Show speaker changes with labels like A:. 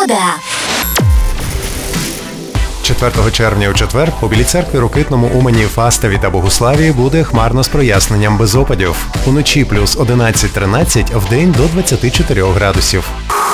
A: Погода.
B: 4 червня у четвер у Білій церкві, Рокитному, Умані, Фастові та Богуславії буде хмарно з проясненням без опадів. Уночі плюс 11-13, вдень до 24 градусів.